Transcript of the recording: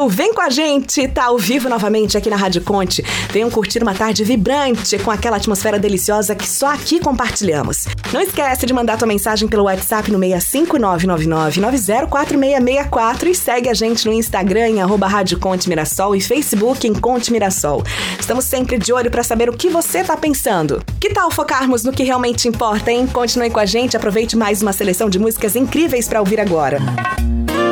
Brasil, vem com a gente, tá ao vivo novamente aqui na Rádio Conte. Venham curtir uma tarde vibrante com aquela atmosfera deliciosa que só aqui compartilhamos. Não esquece de mandar tua mensagem pelo WhatsApp no 65999904664 e segue a gente no Instagram em @Rádio Conte Mirassol e Facebook em Conte Mirassol. Estamos sempre de olho para saber o que você tá pensando. Que tal focarmos no que realmente importa, hein? Continue com a gente, aproveite mais uma seleção de músicas incríveis para ouvir agora.